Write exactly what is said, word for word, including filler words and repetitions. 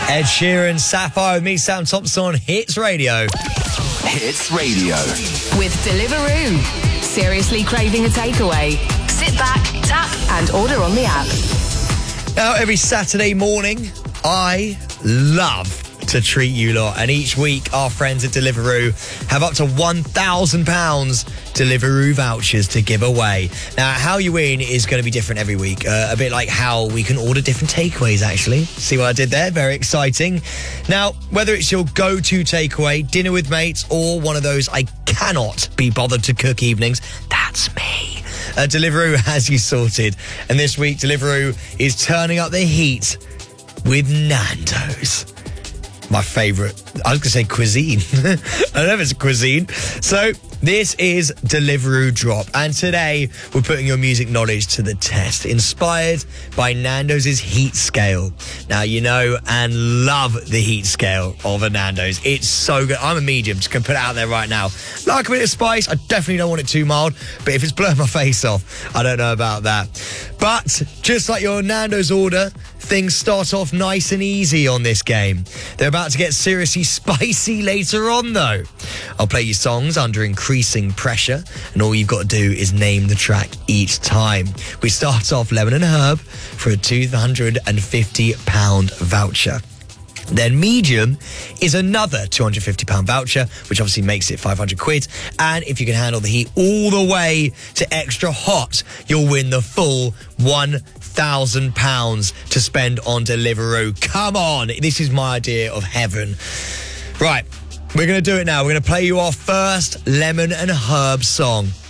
Ed Sheeran, Sapphire, with me, Sam Thompson, on Hits Radio. Hits Radio. With Deliveroo. Seriously craving a takeaway? Sit back, tap, and order on the app. Now, every Saturday morning, I love to treat you lot. And each week, our friends at Deliveroo have up to one thousand pounds Deliveroo vouchers to give away. Now, how you win is going to be different every week. Uh, a bit like how we can order different takeaways, actually. See what I did there? Very exciting. Now, whether it's your go-to takeaway, dinner with mates, or one of those I cannot be bothered to cook evenings, that's me. Uh, Deliveroo has you sorted. And this week, Deliveroo is turning up the heat with Nando's. My favourite, I was going to say cuisine. I don't know if it's a cuisine. So this is Deliveroo Drop. And today we're putting your music knowledge to the test. Inspired by Nando's heat scale. Now, you know and love the heat scale of a Nando's. It's so good. I'm a medium, just going to put it out there right now. Like a bit of spice. I definitely don't want it too mild. But if it's blowing my face off, I don't know about that. But just like your Nando's order, things start off nice and easy on this game. They're about to get seriously spicy later on, though. I'll play you songs under increasing pressure, and all you've got to do is name the track each time. We start off Lemon and Herb for a two hundred fifty pounds voucher. Then medium is another two hundred fifty pounds voucher, which obviously makes it five hundred quid. And if you can handle the heat all the way to extra hot, you'll win the full one thousand pounds to spend on Deliveroo. Come on, this is my idea of heaven. Right, we're going to do it now. We're going to play you our first Lemon and Herb song.